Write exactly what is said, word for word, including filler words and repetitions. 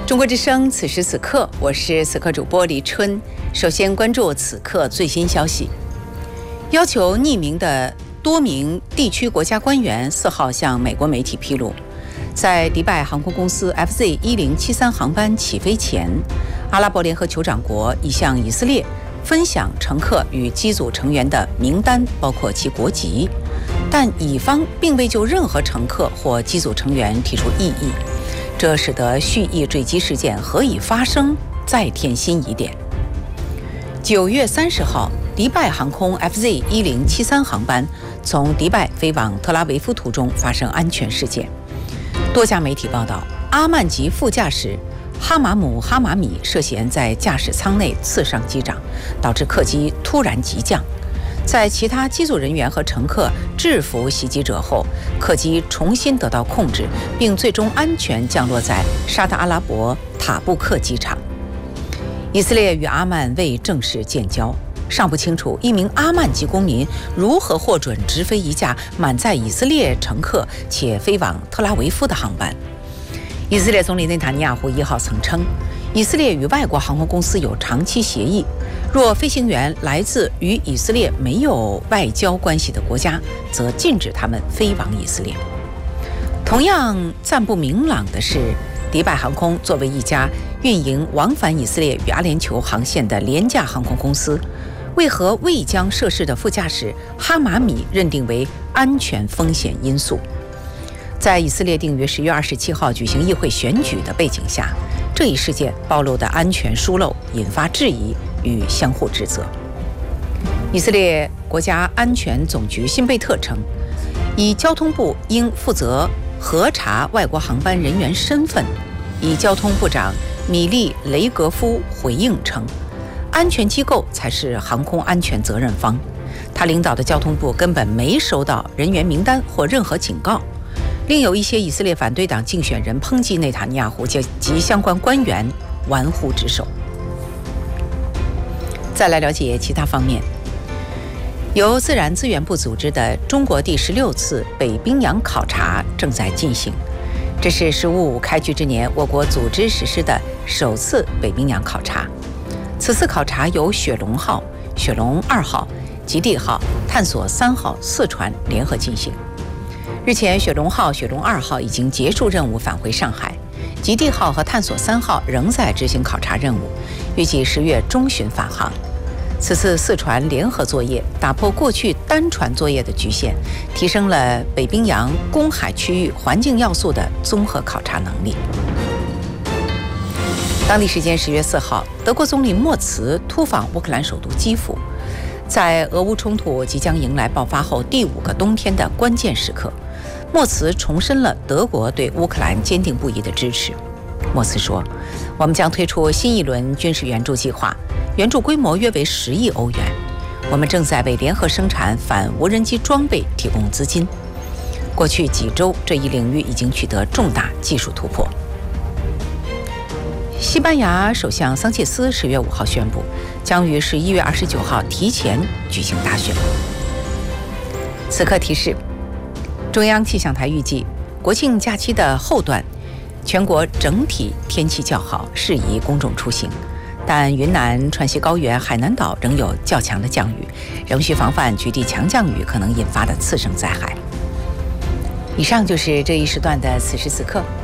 中国之声，此时此刻，我是此刻主播李春。首先关注此刻最新消息，要求匿名的多名地区国家官员四号向美国媒体披露，在迪拜航空公司 F Z 一零七三航班起飞前，阿拉伯联合酋长国已向以色列分享乘客与机组成员的名单，包括其国籍，但乙方并未就任何乘客或机组成员提出异议。这使得蓄意坠机事件何以发生再添新疑点。九月三十号，迪拜航空 F Z 一零七三航班从迪拜飞往特拉维夫途中发生安全事件。多家媒体报道，阿曼籍副驾驶哈马姆哈马米涉嫌在驾驶舱内刺伤机长，导致客机突然急降。在其他机组人员和乘客制服袭击者后，客机重新得到控制，并最终安全降落在沙特阿拉伯塔布克机场。以色列与阿曼未正式建交，尚不清楚一名阿曼籍公民如何获准直飞一架满载以色列乘客且飞往特拉维夫的航班。以色列总理内塔尼亚胡一号曾称，以色列与外国航空公司有长期协议，若飞行员来自与以色列没有外交关系的国家，则禁止他们飞往以色列。同样暂不明朗的是，迪拜航空作为一家运营往返以色列与阿联酋航线的廉价航空公司，为何未将涉事的副驾驶哈马米认定为安全风险因素？在以色列定于十月二十七号举行议会选举的背景下，这一事件暴露的安全疏漏引发质疑与相互指责。以色列国家安全总局辛贝特称，以交通部应负责核查外国航班人员身份。以交通部长米利雷格夫回应称，安全机构才是航空安全责任方，他领导的交通部根本没收到人员名单或任何警告。另有一些以色列反对党竞选人抨击内塔尼亚胡及相关官员玩忽职守。再来了解其他方面，由自然资源部组织的中国第十六次北冰洋考察正在进行，这是“十五五”开局之年我国组织实施的首次北冰洋考察。此次考察由雪龙号、雪龙二号、极地号、探索三号四船联合进行。日前，雪龙号、雪龙二号已经结束任务返回上海，极地号和探索三号仍在执行考察任务，预计十月中旬返航。此次四船联合作业打破过去单船作业的局限，提升了北冰洋公海区域环境要素的综合考察能力。当地时间十月四号，德国总理默茨突访乌克兰首都基辅，在俄乌冲突即将迎来爆发后第五个冬天的关键时刻，默茨重申了德国对乌克兰坚定不移的支持。默茨说，我们将推出新一轮军事援助计划，援助规模约为十亿欧元。我们正在为联合生产反无人机装备提供资金。过去几周，这一领域已经取得重大技术突破。西班牙首相桑切斯十月五号宣布，将于十一月二十九号提前举行大选。此刻提示，中央气象台预计，国庆假期的后段，全国整体天气较好，适宜公众出行。但云南、川西高原、海南岛仍有较强的降雨，仍需防范局地强降雨可能引发的次生灾害。以上就是这一时段的此时此刻，